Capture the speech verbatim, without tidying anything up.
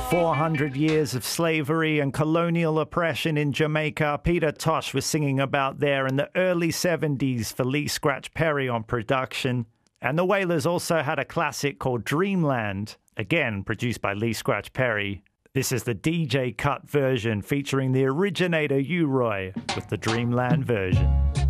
four hundred years of slavery and colonial oppression in Jamaica, Peter Tosh was singing about there in the early seventies for Lee Scratch Perry on production. And the Wailers also had a classic called Dreamland, again produced by Lee Scratch Perry. This is the D J cut version featuring the originator U-Roy with the Dreamland version.